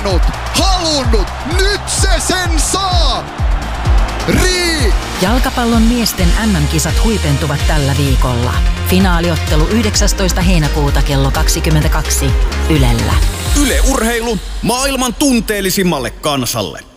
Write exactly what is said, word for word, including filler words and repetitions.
odottanut, halunnut, nyt se sen saa! Rii! Jalkapallon miesten äm äm-kisat huipentuvat tällä viikolla. Finaaliottelu yhdeksästoista heinäkuuta kello kaksikymmentäkaksi Ylellä. Yle Urheilu maailman tunteellisimmalle kansalle.